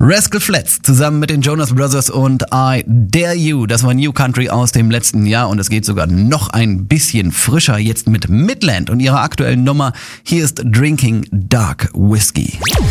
Rascal Flatts zusammen mit den Jonas Brothers und I Dare You. Das war New Country aus dem letzten Jahr und es geht sogar noch ein bisschen frischer jetzt mit Midland und ihrer aktuellen Nummer. Hier ist Drinking Dark Whiskey.